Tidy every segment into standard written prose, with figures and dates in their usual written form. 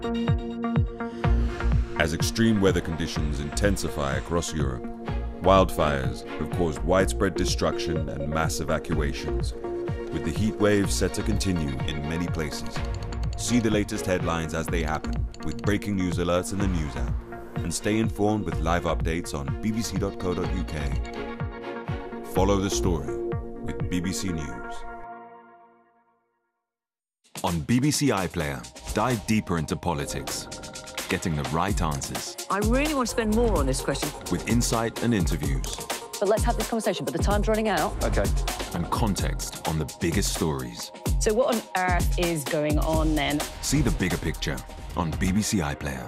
As extreme weather conditions intensify across Europe, wildfires have caused widespread destruction and mass evacuations, with the heat wave set to continue in many places. See the latest headlines as they happen with breaking news alerts in the News app, and stay informed with live updates on bbc.co.uk. Follow the story with BBC News. On BBC iPlayer, dive deeper into politics, getting the right answers. I really want to spend more on this question. With insight and interviews. But let's have this conversation, but the time's running out. Okay. And context on the biggest stories. So what on earth is going on then? See the bigger picture on BBC iPlayer.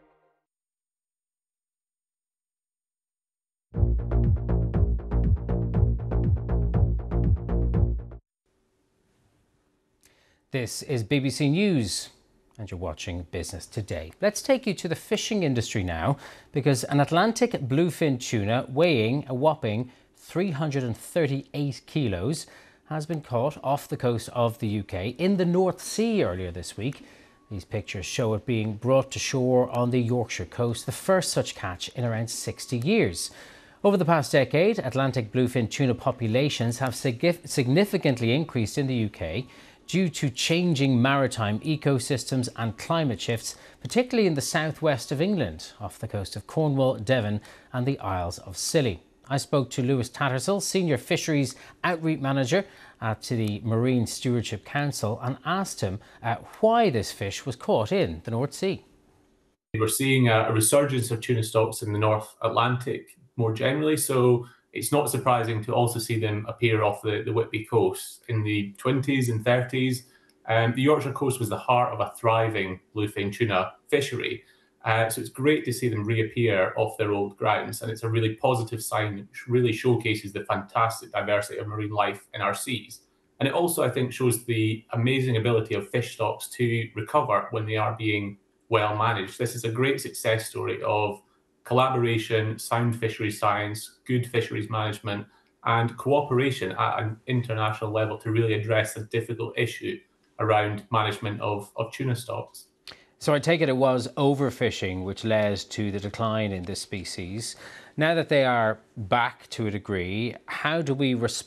This is BBC News, and you're watching Business Today. Let's take you to the fishing industry now, because an Atlantic bluefin tuna weighing a whopping 338 kilos has been caught off the coast of the UK in the North Sea earlier this week. These pictures show it being brought to shore on the Yorkshire coast, the first such catch in around 60 years. Over the past decade, Atlantic bluefin tuna populations have significantly increased in the UK due to changing maritime ecosystems and climate shifts, particularly in the southwest of England, off the coast of Cornwall, Devon and the Isles of Scilly. I spoke to Lewis Tattersall, Senior Fisheries Outreach Manager at the Marine Stewardship Council, and asked him why this fish was caught in the North Sea. We're seeing a resurgence of tuna stocks in the North Atlantic more generally, so it's not surprising to also see them appear off the Whitby coast in the 20s and 30s. The Yorkshire coast was the heart of a thriving bluefin tuna fishery. So it's great to see them reappear off their old grounds, and it's a really positive sign which really showcases the fantastic diversity of marine life in our seas. And it also, I think, shows the amazing ability of fish stocks to recover when they are being well managed. This is a great success story of collaboration, sound fisheries science, good fisheries management, and cooperation at an international level to really address a difficult issue around management of tuna stocks. So I take it was overfishing which led to the decline in this species. Now that they are back to a degree, how do we